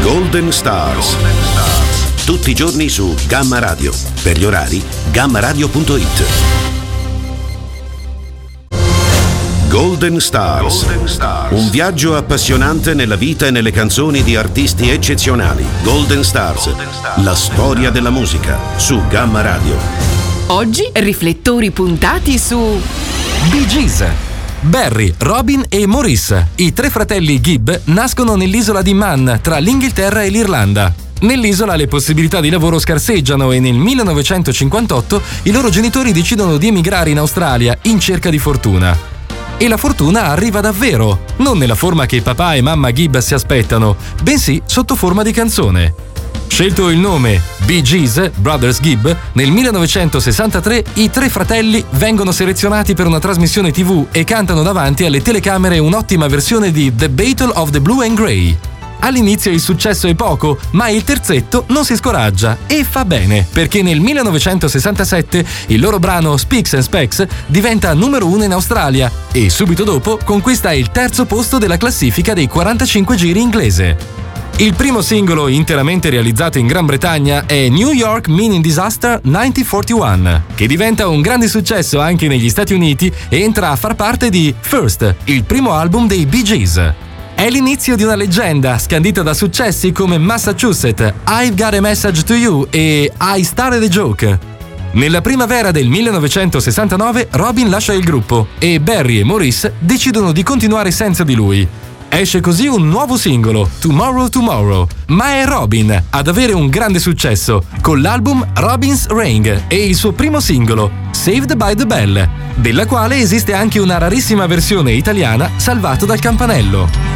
Golden Stars. Tutti i giorni su Gamma Radio. Per gli orari, gammaradio.it. Golden Stars. Un viaggio appassionante nella vita e nelle canzoni di artisti eccezionali. Golden Stars. La storia della musica su Gamma Radio. Oggi riflettori puntati su Bee Gees. Barry, Robin e Maurice, i tre fratelli Gibb, nascono nell'isola di Man, tra l'Inghilterra e l'Irlanda. Nell'isola le possibilità di lavoro scarseggiano e nel 1958 i loro genitori decidono di emigrare in Australia in cerca di fortuna. E la fortuna arriva davvero, non nella forma che papà e mamma Gibb si aspettano, bensì sotto forma di canzone. Scelto il nome Bee Gees, Brothers Gibb, nel 1963 i tre fratelli vengono selezionati per una trasmissione TV e cantano davanti alle telecamere un'ottima versione di The Battle of the Blue and Grey. All'inizio il successo è poco, ma il terzetto non si scoraggia e fa bene, perché nel 1967 il loro brano Specs and Specs diventa numero 1 in Australia e subito dopo conquista il terzo posto della classifica dei 45 giri inglese. Il primo singolo interamente realizzato in Gran Bretagna è New York Mining Disaster 1941, che diventa un grande successo anche negli Stati Uniti e entra a far parte di First, il primo album dei Bee Gees. È l'inizio di una leggenda, scandita da successi come Massachusetts, I've Got a Message to You e I Started a Joke. Nella primavera del 1969 Robin lascia il gruppo e Barry e Maurice decidono di continuare senza di lui. Esce così un nuovo singolo, Tomorrow Tomorrow, ma è Robin ad avere un grande successo con l'album Robin's Ring e il suo primo singolo, Saved by the Bell, della quale esiste anche una rarissima versione italiana salvato dal campanello.